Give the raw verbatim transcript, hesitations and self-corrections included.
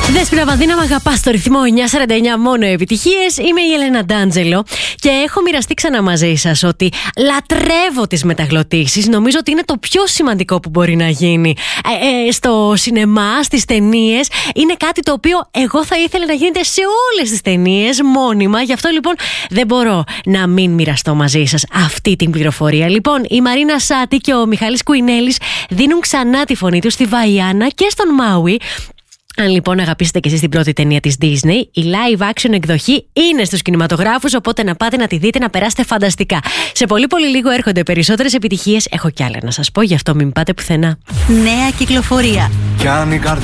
Δέσποινα Βανδίνα, μ' αγαπάς στο ρυθμό εννιά σαράντα εννιά, μόνο επιτυχίες. Είμαι η Έλενα Ντάντζελο και έχω μοιραστεί ξανά μαζί σας ότι λατρεύω τις μεταγλωτήσεις. Νομίζω ότι είναι το πιο σημαντικό που μπορεί να γίνει ε, ε, στο σινεμά, στις ταινίες. Είναι κάτι το οποίο εγώ θα ήθελα να γίνεται σε όλες τις ταινίες μόνιμα. Γι' αυτό λοιπόν δεν μπορώ να μην μοιραστώ μαζί σας αυτή την πληροφορία. Λοιπόν, η Μαρίνα Σάτι και ο Μιχάλης Κουινέλης δίνουν ξανά τη φωνή τους στη Βαϊάννα και στον Μάουι. Αν λοιπόν αγαπήσετε και εσείς την πρώτη ταινία της Disney, η live action εκδοχή είναι στους κινηματογράφους, οπότε να πάτε να τη δείτε, να περάσετε φανταστικά. Σε πολύ πολύ λίγο έρχονται περισσότερες επιτυχίες, έχω κι άλλα να σας πω, γι' αυτό μην πάτε πουθενά. Νέα κυκλοφορία.